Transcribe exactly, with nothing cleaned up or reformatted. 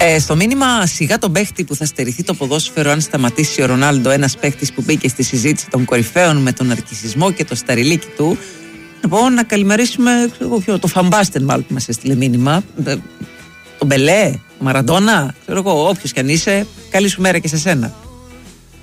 Ε, στο μήνυμα σιγά τον παίχτη που θα στερηθεί το ποδόσφαιρο αν σταματήσει ο Ρονάλντο, ένας παίχτης που μπήκε στη συζήτηση των κορυφαίων με τον αρκισισμό και το σταριλίκι του. Λοιπόν, να καλημερίσουμε ξέρω, ποιο, το Φαμπάστεν μάλλον που μας έστειλε μήνυμα. Τον Μπελέ, Μαραντόνα, ξέρω εγώ, όποιος κι αν είσαι, καλή σου μέρα και σε σένα.